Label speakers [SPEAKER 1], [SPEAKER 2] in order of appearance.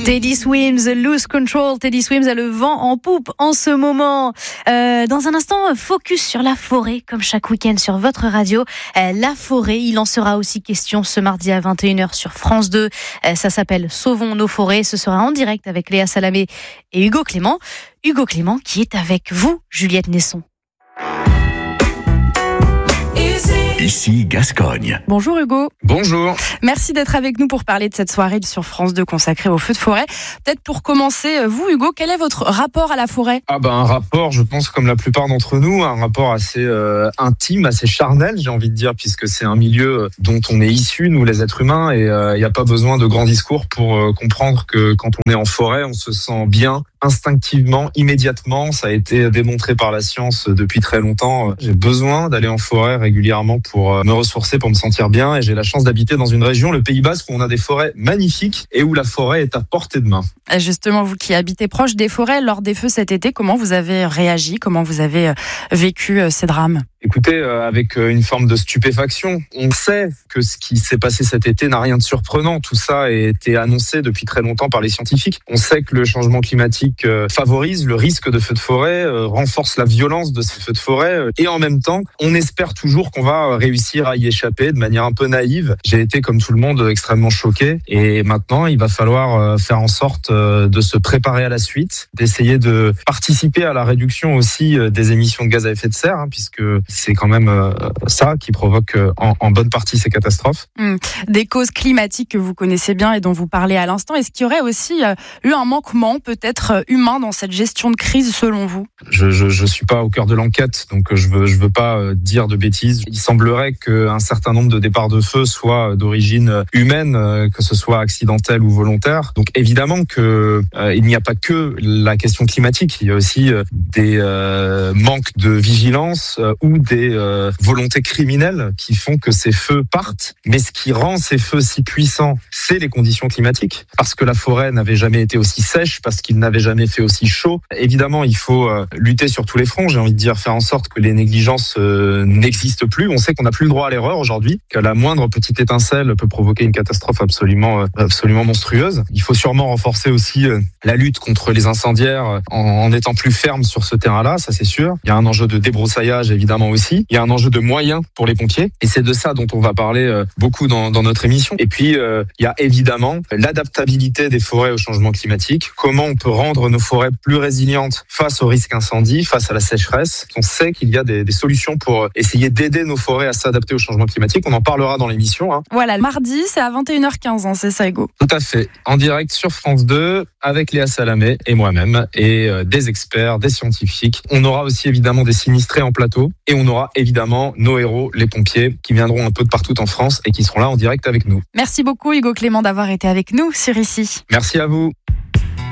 [SPEAKER 1] Teddy Swims, Lose Control. Teddy Swims a le vent en poupe en ce moment. Dans un instant, focus sur la forêt, comme chaque week-end sur votre radio. La forêt, il en sera aussi question ce mardi à 21h sur France 2. Ça s'appelle Sauvons nos forêts. Ce sera en direct avec Léa Salamé et Hugo Clément. Hugo Clément qui est avec vous, Juliette Nesson.
[SPEAKER 2] Ici Gascogne.
[SPEAKER 1] Bonjour Hugo.
[SPEAKER 3] Bonjour.
[SPEAKER 1] Merci d'être avec nous pour parler de cette soirée sur France 2 consacrée aux feux de forêt. Peut-être pour commencer, vous Hugo, quel est votre rapport à la forêt ?
[SPEAKER 3] Un rapport, je pense comme la plupart d'entre nous, un rapport assez intime, assez charnel, j'ai envie de dire, puisque c'est un milieu dont on est issu, nous les êtres humains, et il n'y a pas besoin de grands discours pour comprendre que quand on est en forêt, on se sent bien, instinctivement, immédiatement. Ça a été démontré par la science depuis très longtemps. J'ai besoin d'aller en forêt régulièrement pour me ressourcer, pour me sentir bien, et j'ai la chance d'habiter dans une région, le Pays Basque, où on a des forêts magnifiques et où la forêt est à portée de main.
[SPEAKER 1] Justement, vous qui habitez proche des forêts, lors des feux cet été, comment vous avez réagi ? Comment vous avez vécu ces drames ?
[SPEAKER 3] Écoutez, avec une forme de stupéfaction, on sait que ce qui s'est passé cet été n'a rien de surprenant. Tout ça a été annoncé depuis très longtemps par les scientifiques. On sait que le changement climatique favorise le risque de feux de forêt, renforce la violence de ces feux de forêt, et en même temps, on espère toujours qu'on va réussir à y échapper de manière un peu naïve. J'ai été, comme tout le monde, extrêmement choqué, et maintenant, il va falloir faire en sorte de se préparer à la suite, d'essayer de participer à la réduction aussi des émissions de gaz à effet de serre, puisque c'est quand même ça qui provoque en bonne partie ces catastrophes.
[SPEAKER 1] Des causes climatiques que vous connaissez bien et dont vous parlez à l'instant. Est-ce qu'il y aurait aussi eu un manquement peut-être humain dans cette gestion de crise selon vous ?
[SPEAKER 3] Je suis pas au cœur de l'enquête, donc je veux pas dire de bêtises. Il semblerait qu'un certain nombre de départs de feu soient d'origine humaine, que ce soit accidentelle ou volontaire. Donc évidemment que il n'y a pas que la question climatique, il y a aussi des manques de vigilance ou des volontés criminelles qui font que ces feux partent. Mais ce qui rend ces feux si puissants, c'est les conditions climatiques. Parce que la forêt n'avait jamais été aussi sèche, parce qu'il n'avait jamais fait aussi chaud. Évidemment, il faut lutter sur tous les fronts, j'ai envie de dire, faire en sorte que les négligences n'existent plus. On sait qu'on n'a plus le droit à l'erreur aujourd'hui, que la moindre petite étincelle peut provoquer une catastrophe absolument monstrueuse. Il faut sûrement renforcer aussi la lutte contre les incendiaires en étant plus ferme sur ce terrain-là, ça c'est sûr. Il y a un enjeu de débroussaillage évidemment aussi. Il y a un enjeu de moyens pour les pompiers, et c'est de ça dont on va parler beaucoup dans notre émission. Et puis il y a évidemment l'adaptabilité des forêts au changement climatique. Comment on peut rendre nos forêts plus résilientes face au risque incendie, face à la sécheresse. On sait qu'il y a des solutions pour essayer d'aider nos forêts à s'adapter au changement climatique. On en parlera dans l'émission.
[SPEAKER 1] Voilà, le mardi, c'est à 21h15, c'est ça, Hugo ?
[SPEAKER 3] Tout à fait. En direct sur France 2, avec Léa Salamé et moi-même, et des experts, des scientifiques. On aura aussi évidemment des sinistrés en plateau, et on aura évidemment nos héros, les pompiers, qui viendront un peu de partout en France et qui seront là en direct avec nous.
[SPEAKER 1] Merci beaucoup, Hugo Clément, d'avoir été avec nous sur Ici.
[SPEAKER 3] Merci à vous.